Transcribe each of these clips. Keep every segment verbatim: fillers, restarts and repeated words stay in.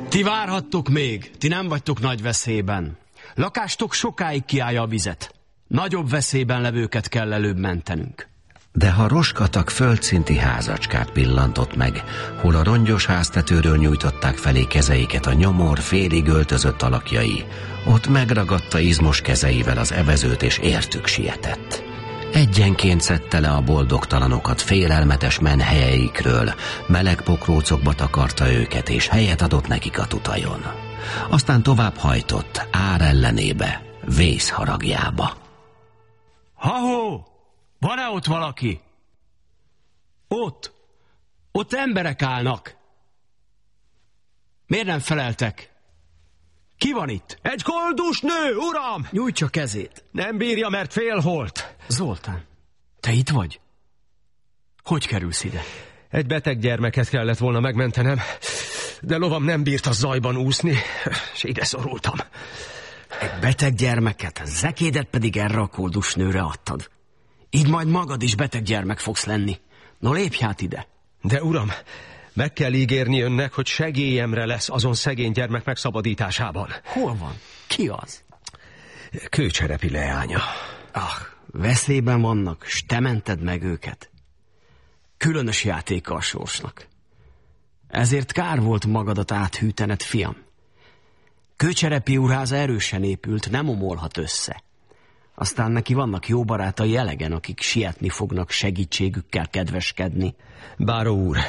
Ti várhattok még, ti nem vagytok nagy veszélyben. Lakástok sokáig kiállja a vizet. Nagyobb veszélyben levőket kell előbb mentenünk. De ha Roskatak földszinti házacskát pillantott meg, hol a rongyos háztetőről nyújtották felé kezeiket a nyomor félig öltözött alakjai, ott megragadta izmos kezeivel az evezőt és értük sietett. Egyenként szedte le a boldogtalanokat félelmetes menhelyeikről, meleg pokrócokba takarta őket, és helyet adott nekik a tutajon. Aztán tovább hajtott, ár ellenébe, vészharagjába. Ha-hó! Van-e ott valaki? Ott! Ott emberek állnak! Miért nem feleltek? Ki van itt? Egy koldus nő, uram! Nyújtsa kezét. Nem bírja, mert félholt. Zoltán, te itt vagy? Hogy kerülsz ide? Egy beteg gyermeket kellett volna megmentenem, de lovam nem bírt a zajban úszni, és ide szorultam. Egy beteg gyermeket, zekédet pedig erre a koldus nőre adtad. Így majd magad is beteg gyermek fogsz lenni. No, lépj hát ide. De uram, meg kell ígérni önnek, hogy segélyemre lesz azon szegény gyermek megszabadításában. Hol van? Ki az? Kőcserepi leánya. Ah, veszélyben vannak, s te mented meg őket. Különös játéka a sorsnak. Ezért kár volt magadat áthűtened, fiam. Kőcserepi úrháza erősen épült, nem omolhat össze. Aztán neki vannak jó barátai elegen, akik sietni fognak segítségükkel kedveskedni. Báró úr,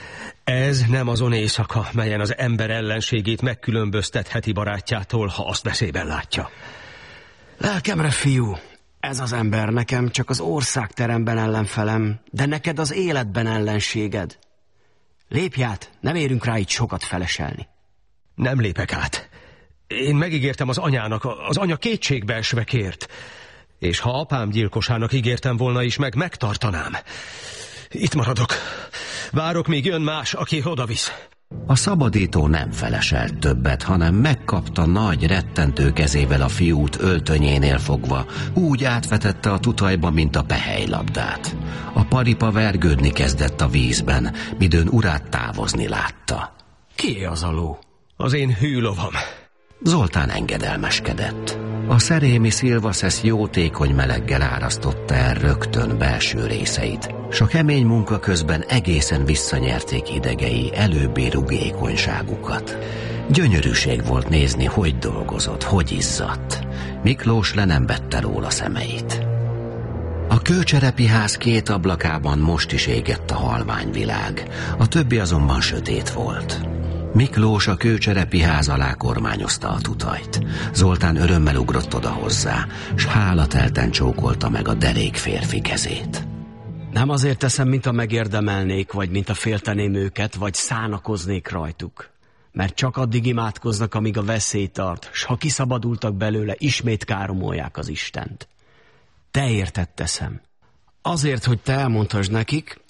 ez nem azon éjszaka, melyen az ember ellenségét megkülönböztetheti barátjától, ha azt veszélyben látja. Lelkemre, fiú, ez az ember nekem csak az országteremben ellenfelem, de neked az életben ellenséged. Lépj át, nem érünk rá itt sokat feleselni. Nem lépek át. Én megígértem az anyának, az anya kétségbeesve kért. És ha apám gyilkosának ígértem volna is, meg megtartanám. Itt maradok. Várok, míg jön más, aki odavisz. A szabadító nem feleselt többet, hanem megkapta nagy, rettentő kezével a fiút öltönyénél fogva, úgy átvetette a tutajba, mint a pehelyllabdát. A paripa vergődni kezdett a vízben, midőn urát távozni látta. Ki az a ló? Az én hűlovam. Zoltán engedelmeskedett. A szerémi szilvaszesz jótékony meleggel árasztotta el rögtön belső részeit, s a kemény munka közben egészen visszanyerték idegei előbbi rugékonyságukat. Gyönyörűség volt nézni, hogy dolgozott, hogy izzadt. Miklós le nem vette róla szemeit. A kőcserepi ház két ablakában most is égett a halványvilág, a többi azonban sötét volt. Miklós a kőcserepi ház alá kormányozta a tutajt. Zoltán örömmel ugrott oda hozzá, s hálatelten csókolta meg a derék férfi kezét. Nem azért teszem, mint a megérdemelnék, vagy mint a félteném őket, vagy szánakoznék rajtuk. Mert csak addig imádkoznak, amíg a veszély tart, s ha kiszabadultak belőle, ismét káromolják az Istent. Te érted teszem. Azért, hogy te elmondhassd nekik,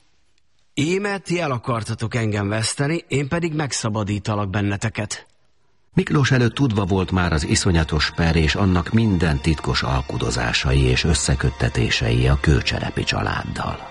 íme ti el akartatok engem veszteni, én pedig megszabadítalak benneteket. Miklós előtt tudva volt már az iszonyatos per és annak minden titkos alkudozásai és összeköttetései a kőcserepi családdal.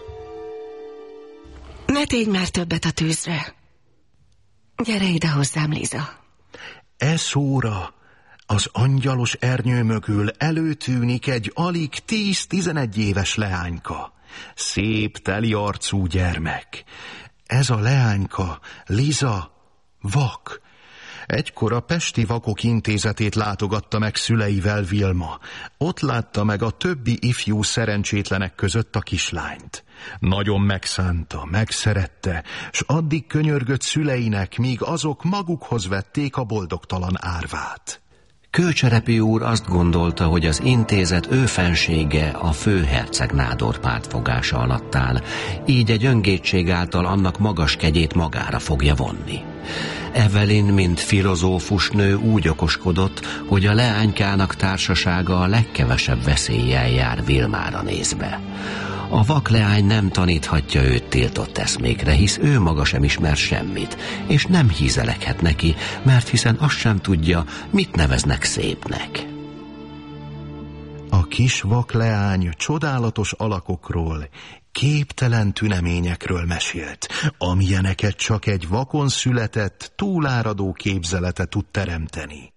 Ne tégy már többet a tűzre. Gyere ide hozzám, Liza. E szóra az angyalos ernyő mögül előtűnik egy alig tíz-tizenegy éves leányka. Szép, teli arcú gyermek. Ez a leányka, Liza, vak. Egykor a Pesti Vakok Intézetét látogatta meg szüleivel Vilma. Ott látta meg a többi ifjú szerencsétlenek között a kislányt. Nagyon megszánta, megszerette, s addig könyörgött szüleinek, míg azok magukhoz vették a boldogtalan árvát. Kőcserepi úr azt gondolta, hogy az intézet ő fensége a főherceg nádor pártfogása alatt áll, így egy öngétség által annak magas kegyét magára fogja vonni. Evelyn, mint filozófus nő úgy okoskodott, hogy a leánykának társasága a legkevesebb veszéllyel jár Vilmára nézve. A vakleány nem taníthatja őt tiltott eszmékre, hisz ő maga sem ismer semmit, és nem hízelekhet neki, mert hiszen azt sem tudja, mit neveznek szépnek. A kis vakleány csodálatos alakokról képtelen tüneményekről mesélt, amilyeneket csak egy vakon született, túláradó képzelete tud teremteni.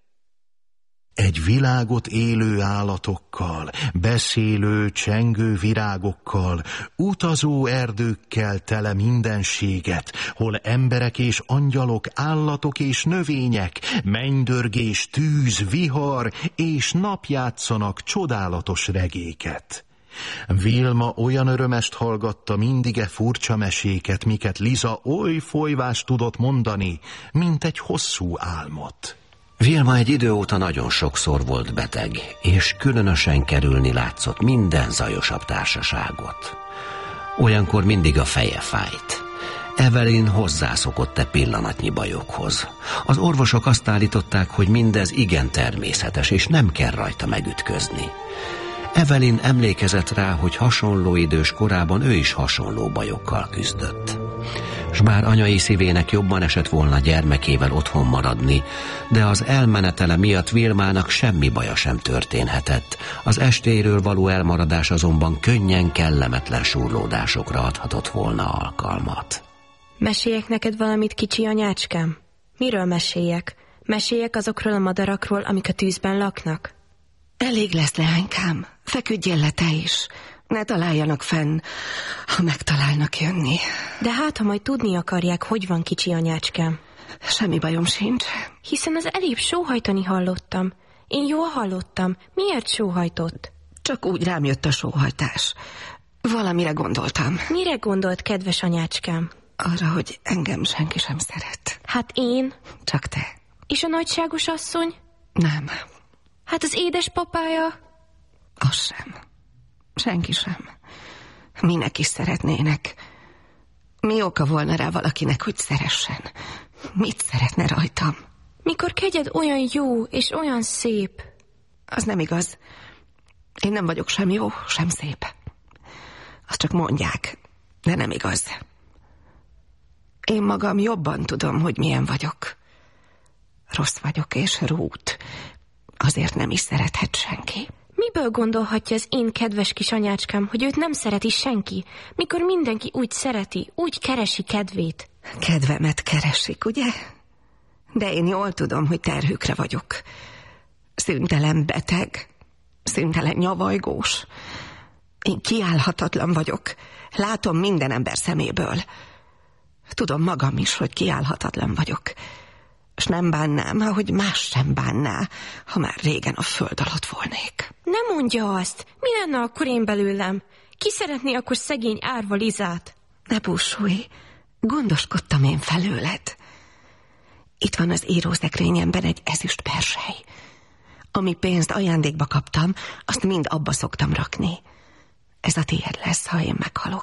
Egy világot élő állatokkal, beszélő, csengő virágokkal, utazó erdőkkel tele mindenséget, hol emberek és angyalok, állatok és növények, mennydörgés, tűz, vihar és nap játszanak csodálatos regéket. Vilma olyan örömest hallgatta mindig e furcsa meséket, miket Liza oly folyvást tudott mondani, mint egy hosszú álmot. Vilma egy idő óta nagyon sokszor volt beteg, és különösen kerülni látszott minden zajosabb társaságot. Olyankor mindig a feje fájt. Evelyn hozzászokott e pillanatnyi bajokhoz. Az orvosok azt állították, hogy mindez igen természetes, és nem kell rajta megütközni. Evelyn emlékezett rá, hogy hasonló idős korában ő is hasonló bajokkal küzdött. S bár anyai szívének jobban esett volna gyermekével otthon maradni, de az elmenetele miatt Vilmának semmi baja sem történhetett. Az estéről való elmaradás azonban könnyen kellemetlen surlódásokra adhatott volna alkalmat. Meséljek neked valamit, kicsi anyácskám? Miről meséljek? Meséljek azokról a madarakról, amik a tűzben laknak? Elég lesz, leánykám. Feküdjél le te is. Ne találjanak fenn, ha megtalálnak jönni. De hát, ha majd tudni akarják, hogy van, kicsi anyácskám. Semmi bajom sincs. Hiszen az elébb sóhajtani hallottam. Én jól hallottam. Miért sóhajtott? Csak úgy rám jött a sóhajtás. Valamire gondoltam. Mire gondolt, kedves anyácskám? Arra, hogy engem senki sem szeret. Hát én? Csak te. És a nagyságos asszony? Nem. Hát az édespapája? Az sem. Senki sem. Minek is szeretnének? Mi oka volna rá valakinek, hogy szeressen? Mit szeretne rajtam? Mikor kegyed olyan jó és olyan szép. Az nem igaz. Én nem vagyok sem jó, sem szép. Azt csak mondják, de nem igaz. Én magam jobban tudom, hogy milyen vagyok. Rossz vagyok és rút. Azért nem is szerethet senki. Miből gondolhatja az én kedves kis anyácskám, hogy őt nem szereti senki, mikor mindenki úgy szereti, úgy keresi kedvét? Kedvemet keresik, ugye? De én jól tudom, hogy terhükre vagyok. Szüntelen beteg, szüntelen nyavajgós. Én kiállhatatlan vagyok. Látom minden ember szeméből. Tudom magam is, hogy kiállhatatlan vagyok. S nem bánnám, ahogy más sem bánná, ha már régen a föld alatt volnék. Nem mondja azt. Mi lenne akkor én belőlem? Ki szeretné akkor szegény árva Lizát? Ne búsulj, gondoskodtam én felőled. Itt van az írószekrényemben egy ezüst persely. Ami pénzt ajándékba kaptam, azt mind abba szoktam rakni. Ez a tiéd lesz, ha én meghalok.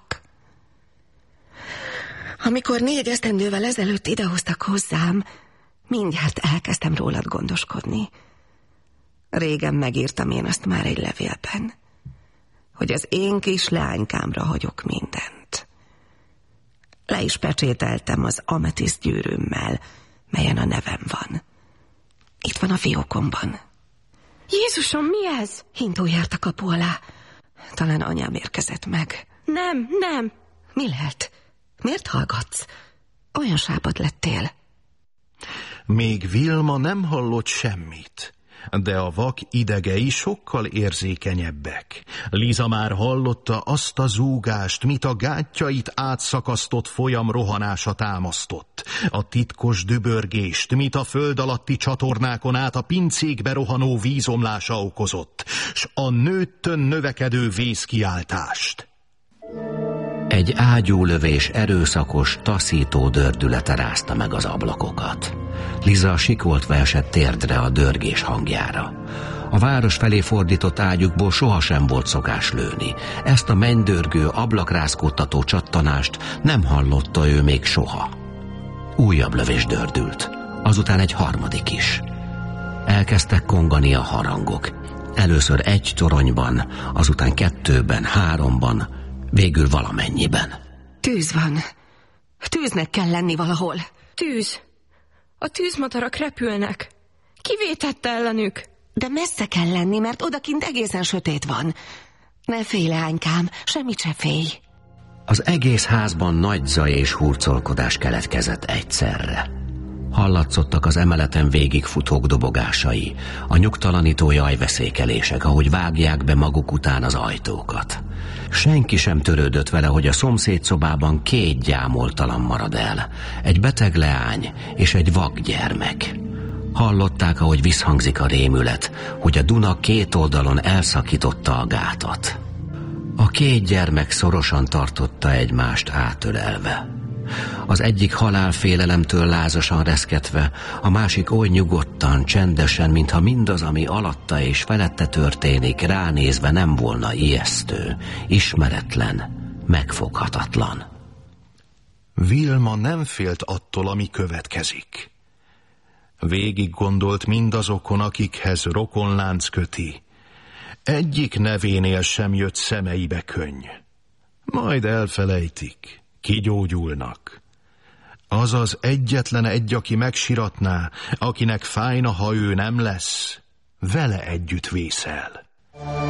Amikor négy esztendővel ezelőtt idehoztak hozzám, mindjárt elkezdtem rólad gondoskodni. Régen megírtam én azt már egy levélben, hogy az én kis leánykámra hagyok mindent. Le is pecsételtem az ametiszt gyűrűmmel, melyen a nevem van. Itt van a fiókomban. Jézusom, mi ez? Hintó járt a kapu alá. Talán anyám érkezett meg. Nem, nem. Mi lehet? Miért hallgatsz? Olyan sápad lettél. Még Vilma nem hallott semmit, de a vak idegei sokkal érzékenyebbek. Liza már hallotta azt a zúgást, mit a gátjait átszakasztott folyam rohanása támasztott, a titkos dübörgést, mit a föld alatti csatornákon át a pincékbe rohanó vízomlása okozott, s a nőttön növekedő vészkiáltást. Egy ágyúlövés erőszakos, taszító dördülete rázta meg az ablakokat. Liza sikoltva esett térdre a dörgés hangjára. A város felé fordított ágyukból sohasem volt szokás lőni. Ezt a mennydörgő, ablakrázkódtató csattanást nem hallotta ő még soha. Újabb lövés dördült, azután egy harmadik is. Elkezdtek kongani a harangok. Először egy toronyban, azután kettőben, háromban, végül valamennyiben. Tűz van. Tűznek kell lenni valahol. Tűz. A tűzmadarak repülnek. Ki vétette ellenük? De messze kell lenni, mert odakint egészen sötét van. Ne félj, leánykám, semmit se félj. Az egész házban nagy zaj és hurcolkodás keletkezett egyszerre. Hallatszottak az emeleten végigfutók dobogásai, a nyugtalanító jajveszékelések, ahogy vágják be maguk után az ajtókat. Senki sem törődött vele, hogy a szomszéd szobában két gyámoltalan marad el, egy beteg leány és egy vak gyermek. Hallották, ahogy visszhangzik a rémület, hogy a Duna két oldalon elszakította a gátat. A két gyermek szorosan tartotta egymást átölelve. Az egyik halálfélelemtől lázasan reszketve, a másik oly nyugodtan, csendesen, mintha mindaz, ami alatta és felette történik, ránézve nem volna ijesztő, ismeretlen, megfoghatatlan. Vilma nem félt attól, ami következik. Végig gondolt mindazokon, akikhez rokonlánc köti. Egyik nevénél sem jött szemeibe könny. Majd elfelejtik, kigyógyulnak. Az az egyetlen egy, aki megsiratná, akinek fájna, ha ő nem lesz, vele együtt vészel.